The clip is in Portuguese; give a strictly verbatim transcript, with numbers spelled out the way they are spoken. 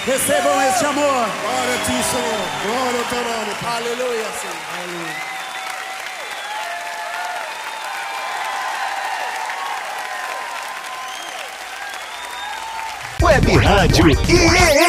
Recebam este amor. Glória a ti, Senhor. Glória ao teu nome, Pai. Aleluia, Senhor. Aleluia. Web Rádio I E